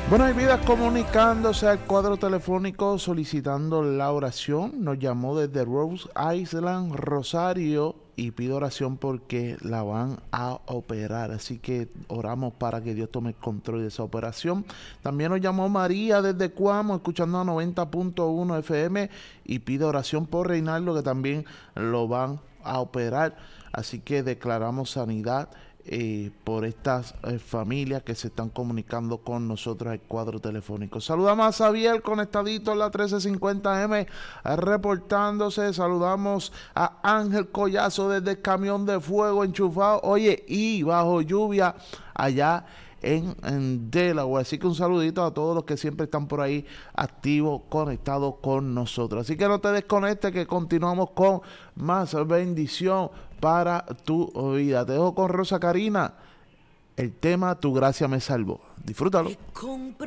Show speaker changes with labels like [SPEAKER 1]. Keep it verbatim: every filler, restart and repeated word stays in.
[SPEAKER 1] Bueno, hay vidas comunicándose al cuadro telefónico solicitando la oración. Nos llamó desde Rose Island, Rosario, y pide oración porque la van a operar. Así que oramos para que Dios tome el control de esa operación. También nos llamó María desde Cuamo, escuchando a noventa punto uno F M, y pide oración por Reinaldo, que también lo van a operar. Así que declaramos sanidad eh, por estas eh, familias que se están comunicando con nosotros al cuadro telefónico. Saludamos a Xavier conectadito en la trece cincuenta M, eh, reportándose. Saludamos a Ángel Collazo desde el camión de fuego enchufado, oye, y bajo lluvia allá en, en Delaware. Así que un saludito a todos los que siempre están por ahí activos, conectados con nosotros. Así que no te desconectes, que continuamos con más bendición para tu vida. Te dejo con Rosa Karina, el tema Tu gracia me salvó. Disfrútalo.